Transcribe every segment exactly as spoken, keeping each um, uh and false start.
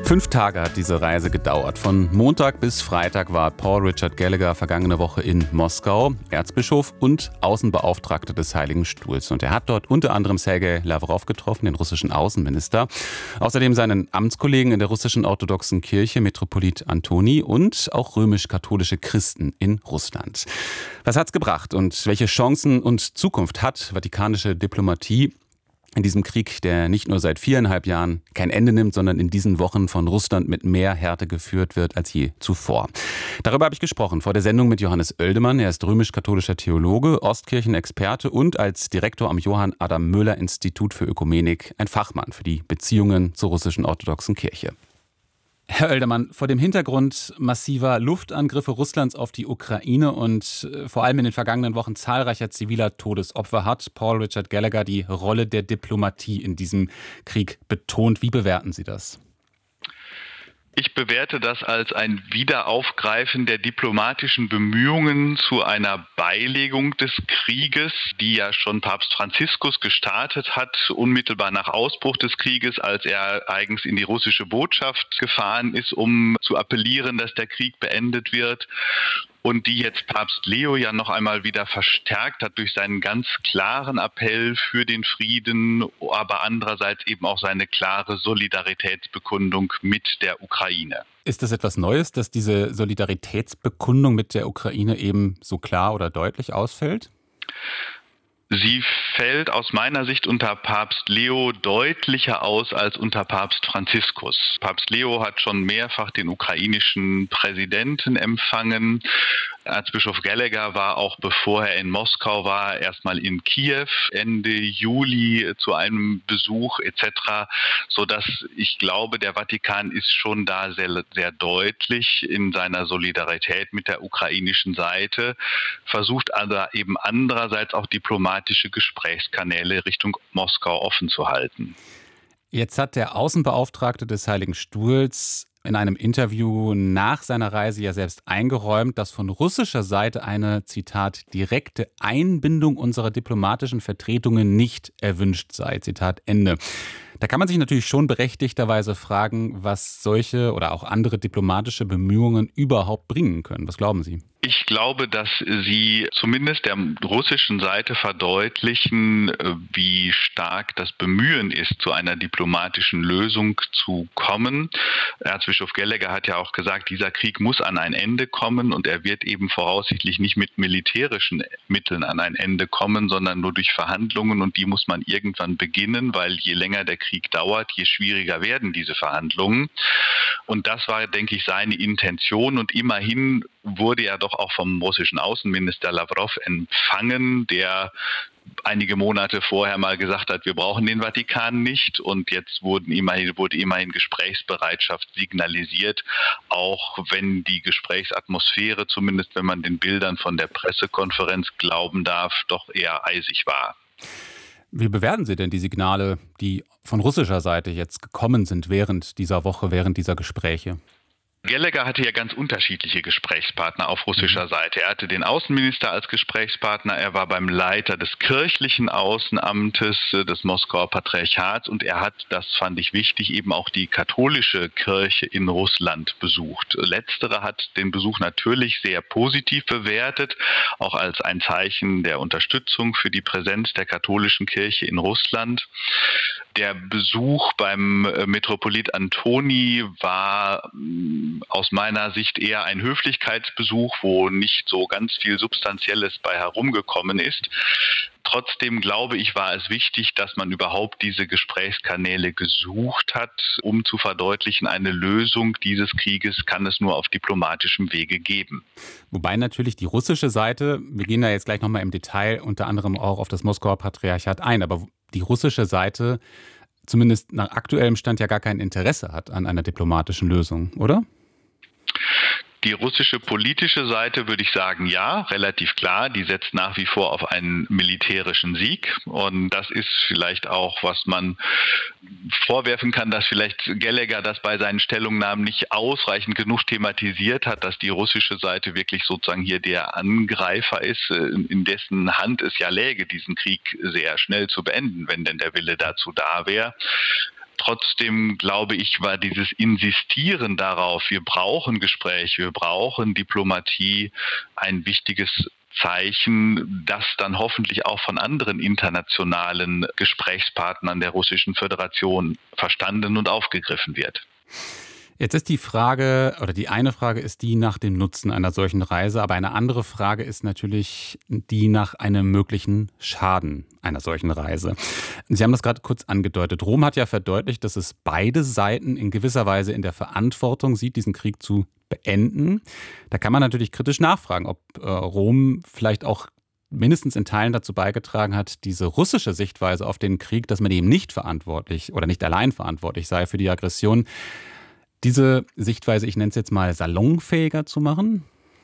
Fünf Tage hat diese Reise gedauert. Von Montag bis Freitag war Paul Richard Gallagher vergangene Woche in Moskau, Erzbischof und Außenbeauftragter des Heiligen Stuhls. Und er hat dort unter anderem Sergei Lawrow getroffen, den russischen Außenminister. Außerdem seinen Amtskollegen in der russischen orthodoxen Kirche, Metropolit Antoni, und auch römisch-katholische Christen in Russland. Was hat's gebracht und welche Chancen und Zukunft hat vatikanische Diplomatie in diesem Krieg, der nicht nur seit viereinhalb Jahren kein Ende nimmt, sondern in diesen Wochen von Russland mit mehr Härte geführt wird als je zuvor? Darüber habe ich gesprochen vor der Sendung mit Johannes Oeldemann. Er ist römisch-katholischer Theologe, Ostkirchenexperte und als Direktor am Johann Adam Möller Institut für Ökumenik ein Fachmann für die Beziehungen zur russischen orthodoxen Kirche. Herr Oeldemann, vor dem Hintergrund massiver Luftangriffe Russlands auf die Ukraine und vor allem in den vergangenen Wochen zahlreicher ziviler Todesopfer hat Paul Richard Gallagher die Rolle der Diplomatie in diesem Krieg betont. Wie bewerten Sie das? Ich bewerte das als ein Wiederaufgreifen der diplomatischen Bemühungen zu einer Beilegung des Krieges, die ja schon Papst Franziskus gestartet hat, unmittelbar nach Ausbruch des Krieges, als er eigens in die russische Botschaft gefahren ist, um zu appellieren, dass der Krieg beendet wird. Und die jetzt Papst Leo ja noch einmal wieder verstärkt hat durch seinen ganz klaren Appell für den Frieden, aber andererseits eben auch seine klare Solidaritätsbekundung mit der Ukraine. Ist das etwas Neues, dass diese Solidaritätsbekundung mit der Ukraine eben so klar oder deutlich ausfällt? Sie fällt aus meiner Sicht unter Papst Leo deutlicher aus als unter Papst Franziskus. Papst Leo hat schon mehrfach den ukrainischen Präsidenten empfangen. Erzbischof Gallagher war auch, bevor er in Moskau war, erstmal in Kiew Ende Juli zu einem Besuch et cetera, sodass ich glaube, der Vatikan ist schon da sehr, sehr deutlich in seiner Solidarität mit der ukrainischen Seite, versucht aber eben andererseits auch diplomatische Gesprächskanäle Richtung Moskau offen zu halten. Jetzt hat der Außenbeauftragte des Heiligen Stuhls in einem Interview nach seiner Reise ja selbst eingeräumt, dass von russischer Seite eine, Zitat, direkte Einbindung unserer diplomatischen Vertretungen nicht erwünscht sei, Zitat Ende. Da kann man sich natürlich schon berechtigterweise fragen, was solche oder auch andere diplomatische Bemühungen überhaupt bringen können. Was glauben Sie? Ich glaube, dass sie zumindest der russischen Seite verdeutlichen, wie stark das Bemühen ist, zu einer diplomatischen Lösung zu kommen. Erzbischof Gallagher hat ja auch gesagt, dieser Krieg muss an ein Ende kommen und er wird eben voraussichtlich nicht mit militärischen Mitteln an ein Ende kommen, sondern nur durch Verhandlungen, und die muss man irgendwann beginnen, weil je länger der Krieg dauert, je schwieriger werden diese Verhandlungen. Und das war, denke ich, seine Intention, und immerhin wurde er doch auch vom russischen Außenminister Lawrow empfangen, der einige Monate vorher mal gesagt hat, wir brauchen den Vatikan nicht, und jetzt wurden immerhin, wurde immerhin Gesprächsbereitschaft signalisiert, auch wenn die Gesprächsatmosphäre, zumindest wenn man den Bildern von der Pressekonferenz glauben darf, doch eher eisig war. Wie bewerten Sie denn die Signale, die von russischer Seite jetzt gekommen sind während dieser Woche, während dieser Gespräche? Gallagher hatte ja ganz unterschiedliche Gesprächspartner auf russischer Seite. Er hatte den Außenminister als Gesprächspartner, er war beim Leiter des kirchlichen Außenamtes des Moskauer Patriarchats, und er hat, das fand ich wichtig, eben auch die katholische Kirche in Russland besucht. Letztere hat den Besuch natürlich sehr positiv bewertet, auch als ein Zeichen der Unterstützung für die Präsenz der katholischen Kirche in Russland. Der Besuch beim Metropolit Antoni war aus meiner Sicht eher ein Höflichkeitsbesuch, wo nicht so ganz viel Substanzielles bei herumgekommen ist. Trotzdem glaube ich, war es wichtig, dass man überhaupt diese Gesprächskanäle gesucht hat, um zu verdeutlichen, eine Lösung dieses Krieges kann es nur auf diplomatischem Wege geben. Wobei natürlich die russische Seite, wir gehen da jetzt gleich nochmal im Detail unter anderem auch auf das Moskauer Patriarchat ein, aber die russische Seite zumindest nach aktuellem Stand ja gar kein Interesse hat an einer diplomatischen Lösung, oder? Die russische politische Seite, würde ich sagen, ja, relativ klar. Die setzt nach wie vor auf einen militärischen Sieg. Und das ist vielleicht auch, was man vorwerfen kann, dass vielleicht Gallagher das bei seinen Stellungnahmen nicht ausreichend genug thematisiert hat, dass die russische Seite wirklich sozusagen hier der Angreifer ist, in dessen Hand es ja läge, diesen Krieg sehr schnell zu beenden, wenn denn der Wille dazu da wäre. Trotzdem glaube ich, war dieses Insistieren darauf, wir brauchen Gespräche, wir brauchen Diplomatie, ein wichtiges Zeichen, das dann hoffentlich auch von anderen internationalen Gesprächspartnern der Russischen Föderation verstanden und aufgegriffen wird. Jetzt ist die Frage, oder die eine Frage ist die nach dem Nutzen einer solchen Reise, aber eine andere Frage ist natürlich die nach einem möglichen Schaden einer solchen Reise. Sie haben das gerade kurz angedeutet. Rom hat ja verdeutlicht, dass es beide Seiten in gewisser Weise in der Verantwortung sieht, diesen Krieg zu beenden. Da kann man natürlich kritisch nachfragen, ob äh, Rom vielleicht auch mindestens in Teilen dazu beigetragen hat, diese russische Sichtweise auf den Krieg, dass man eben nicht verantwortlich oder nicht allein verantwortlich sei für die Aggression, diese Sichtweise, ich nenne es jetzt mal salonfähiger zu machen?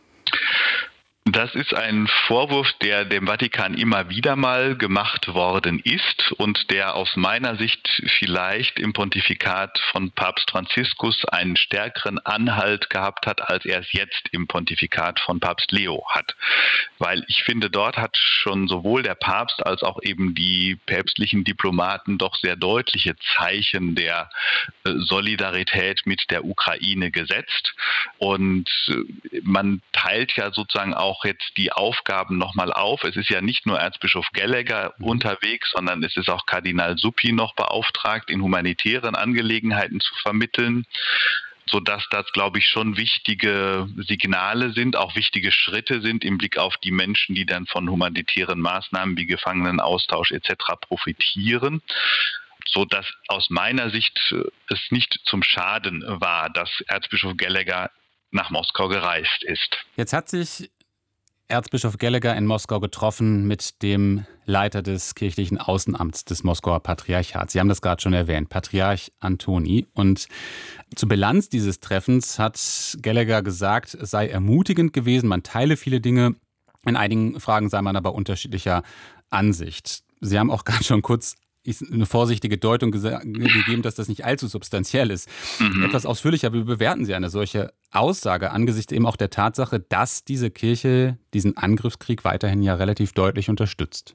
Das ist ein Vorwurf, der dem Vatikan immer wieder mal gemacht worden ist und der aus meiner Sicht vielleicht im Pontifikat von Papst Franziskus einen stärkeren Anhalt gehabt hat, als er es jetzt im Pontifikat von Papst Leo hat. Weil ich finde, dort hat schon sowohl der Papst als auch eben die päpstlichen Diplomaten doch sehr deutliche Zeichen der Solidarität mit der Ukraine gesetzt. Und man teilt ja sozusagen auch jetzt die Aufgaben nochmal auf. Es ist ja nicht nur Erzbischof Gallagher mhm. unterwegs, sondern es ist auch Kardinal Suppi noch beauftragt, in humanitären Angelegenheiten zu vermitteln, sodass das, glaube ich, schon wichtige Signale sind, auch wichtige Schritte sind im Blick auf die Menschen, die dann von humanitären Maßnahmen wie Gefangenenaustausch et cetera profitieren, sodass aus meiner Sicht es nicht zum Schaden war, dass Erzbischof Gallagher nach Moskau gereist ist. Jetzt hat sich Erzbischof Gallagher in Moskau getroffen mit dem Leiter des kirchlichen Außenamts des Moskauer Patriarchats. Sie haben das gerade schon erwähnt, Patriarch Antoni. Und zur Bilanz dieses Treffens hat Gallagher gesagt, es sei ermutigend gewesen, man teile viele Dinge, in einigen Fragen sei man aber unterschiedlicher Ansicht. Sie haben auch gerade schon kurz eine vorsichtige Deutung gegeben, dass das nicht allzu substanziell ist. Mhm. Etwas ausführlicher, wie bewerten Sie eine solche Aussage angesichts eben auch der Tatsache, dass diese Kirche diesen Angriffskrieg weiterhin ja relativ deutlich unterstützt?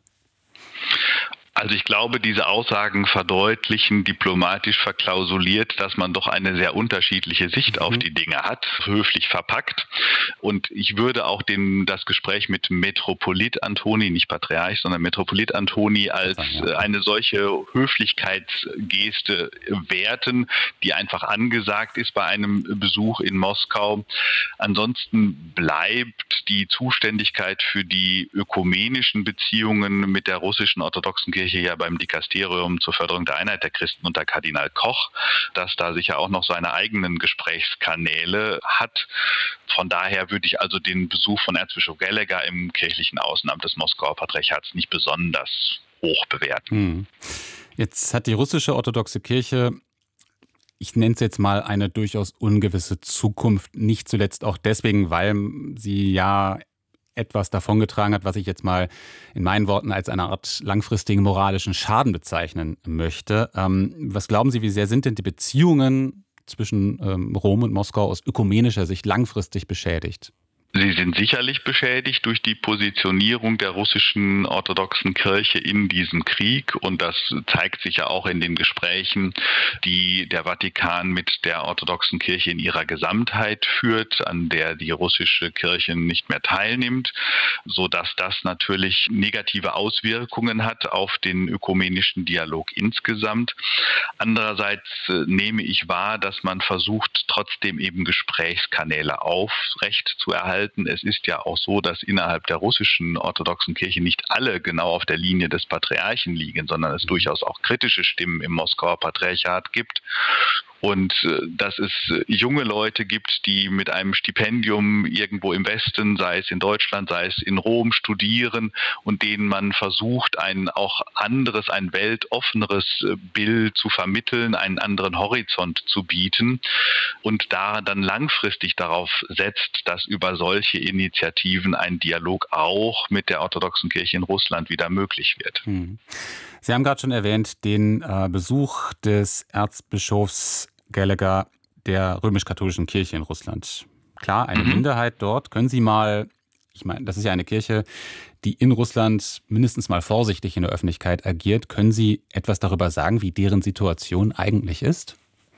Also ich glaube, diese Aussagen verdeutlichen, diplomatisch verklausuliert, dass man doch eine sehr unterschiedliche Sicht mhm. auf die Dinge hat, höflich verpackt. Und ich würde auch den, das Gespräch mit Metropolit Antoni, nicht Patriarch, sondern Metropolit Antoni als ja. eine solche Höflichkeitsgeste werten, die einfach angesagt ist bei einem Besuch in Moskau. Ansonsten bleibt die Zuständigkeit für die ökumenischen Beziehungen mit der russischen orthodoxen Kirche hier ja beim Dikasterium zur Förderung der Einheit der Christen unter Kardinal Koch, das da sicher auch noch seine eigenen Gesprächskanäle hat. Von daher würde ich also den Besuch von Erzbischof Gallagher im kirchlichen Außenamt des Moskauer Patriarchats nicht besonders hoch bewerten. Hm. Jetzt hat die russische orthodoxe Kirche, ich nenne es jetzt mal, eine durchaus ungewisse Zukunft, nicht zuletzt auch deswegen, weil sie ja etwas davongetragen hat, was ich jetzt mal in meinen Worten als eine Art langfristigen moralischen Schaden bezeichnen möchte. Ähm, was glauben Sie, wie sehr sind denn die Beziehungen zwischen ähm, Rom und Moskau aus ökumenischer Sicht langfristig beschädigt? Sie sind sicherlich beschädigt durch die Positionierung der russischen orthodoxen Kirche in diesem Krieg. Und das zeigt sich ja auch in den Gesprächen, die der Vatikan mit der orthodoxen Kirche in ihrer Gesamtheit führt, an der die russische Kirche nicht mehr teilnimmt, sodass das natürlich negative Auswirkungen hat auf den ökumenischen Dialog insgesamt. Andererseits nehme ich wahr, dass man versucht, trotzdem eben Gesprächskanäle aufrecht zu erhalten. Es ist ja auch so, dass innerhalb der russischen orthodoxen Kirche nicht alle genau auf der Linie des Patriarchen liegen, sondern es durchaus auch kritische Stimmen im Moskauer Patriarchat gibt. Und dass es junge Leute gibt, die mit einem Stipendium irgendwo im Westen, sei es in Deutschland, sei es in Rom, studieren und denen man versucht, ein auch anderes, ein weltoffeneres Bild zu vermitteln, einen anderen Horizont zu bieten und da dann langfristig darauf setzt, dass über solche Initiativen ein Dialog auch mit der orthodoxen Kirche in Russland wieder möglich wird. Sie haben gerade schon erwähnt, den äh, Besuch des Erzbischofs Gallagher der römisch-katholischen Kirche in Russland. Klar, eine mhm. Minderheit dort. Können Sie mal, ich meine, das ist ja eine Kirche, die in Russland mindestens mal vorsichtig in der Öffentlichkeit agiert. Können Sie etwas darüber sagen, wie deren Situation eigentlich ist?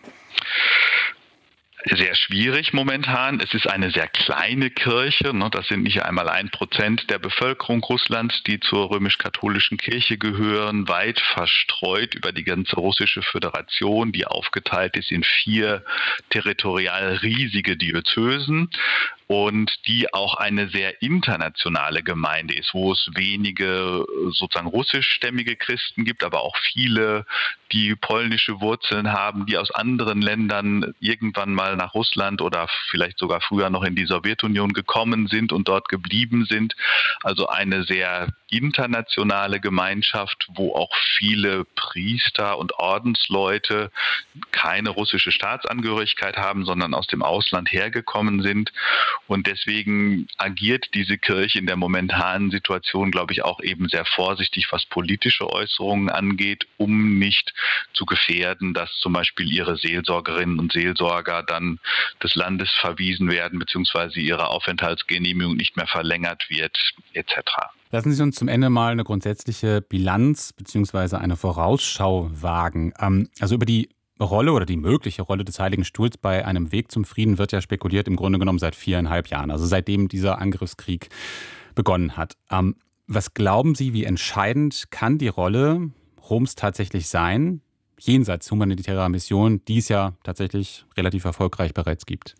Sehr schwierig momentan. Es ist eine sehr kleine Kirche. Das sind nicht einmal ein Prozent der Bevölkerung Russlands, die zur römisch-katholischen Kirche gehören, weit verstreut über die ganze russische Föderation, die aufgeteilt ist in vier territorial riesige Diözesen und die auch eine sehr internationale Gemeinde ist, wo es wenige sozusagen russischstämmige Christen gibt, aber auch viele, die polnische Wurzeln haben, die aus anderen Ländern irgendwann mal nach Russland oder vielleicht sogar früher noch in die Sowjetunion gekommen sind und dort geblieben sind. Also eine sehr internationale Gemeinschaft, wo auch viele Priester und Ordensleute keine russische Staatsangehörigkeit haben, sondern aus dem Ausland hergekommen sind. Und deswegen agiert diese Kirche in der momentanen Situation, glaube ich, auch eben sehr vorsichtig, was politische Äußerungen angeht, um nicht zu gefährden, dass zum Beispiel ihre Seelsorgerinnen und Seelsorger dann des Landes verwiesen werden, beziehungsweise ihre Aufenthaltsgenehmigung nicht mehr verlängert wird, et cetera. Lassen Sie uns zum Ende mal eine grundsätzliche Bilanz bzw. eine Vorausschau wagen. Ähm, also über die Rolle oder die mögliche Rolle des Heiligen Stuhls bei einem Weg zum Frieden wird ja spekuliert im Grunde genommen seit viereinhalb Jahren, also seitdem dieser Angriffskrieg begonnen hat. Ähm, was glauben Sie, wie entscheidend kann die Rolle Roms tatsächlich sein, jenseits humanitärer Mission, die es ja tatsächlich relativ erfolgreich bereits gibt?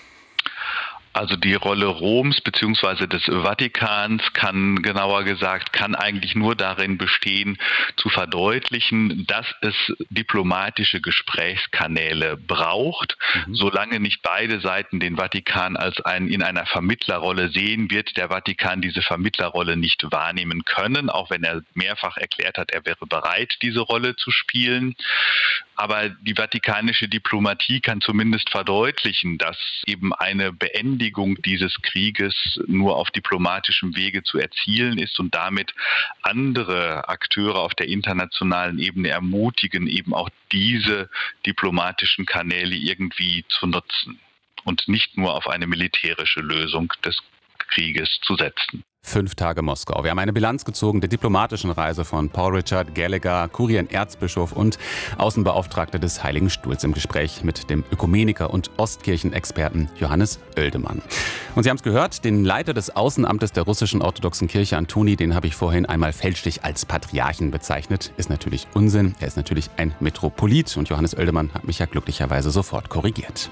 Also die Rolle Roms bzw. des Vatikans kann, genauer gesagt, kann eigentlich nur darin bestehen, zu verdeutlichen, dass es diplomatische Gesprächskanäle braucht. Mhm. Solange nicht beide Seiten den Vatikan als ein, in einer Vermittlerrolle sehen, wird der Vatikan diese Vermittlerrolle nicht wahrnehmen können, auch wenn er mehrfach erklärt hat, er wäre bereit, diese Rolle zu spielen. Aber die vatikanische Diplomatie kann zumindest verdeutlichen, dass eben eine Beendigung dieses Krieges nur auf diplomatischem Wege zu erzielen ist und damit andere Akteure auf der internationalen Ebene ermutigen, eben auch diese diplomatischen Kanäle irgendwie zu nutzen und nicht nur auf eine militärische Lösung des Krieges zu setzen. Fünf Tage Moskau. Wir haben eine Bilanz gezogen der diplomatischen Reise von Paul Richard Gallagher, Kurienerzbischof und Außenbeauftragter des Heiligen Stuhls, im Gespräch mit dem Ökumeniker und Ostkirchenexperten Johannes Oeldemann. Und Sie haben es gehört, den Leiter des Außenamtes der russischen orthodoxen Kirche, Antoni, den habe ich vorhin einmal fälschlich als Patriarchen bezeichnet. Ist natürlich Unsinn. Er ist natürlich ein Metropolit und Johannes Oeldemann hat mich ja glücklicherweise sofort korrigiert.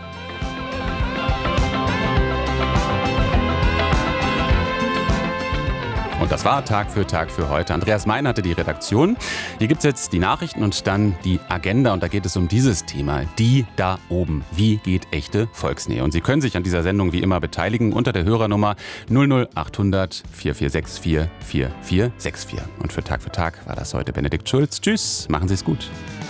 Und das war Tag für Tag für heute. Andreas Mein hatte die Redaktion. Hier gibt es jetzt die Nachrichten und dann die Agenda. Und da geht es um dieses Thema. Die da oben. Wie geht echte Volksnähe? Und Sie können sich an dieser Sendung wie immer beteiligen unter der Hörernummer null null achthundert vier vier sechs vier vier vier sechs vier. Und für Tag für Tag war das heute Benedikt Schulz. Tschüss, machen Sie es gut.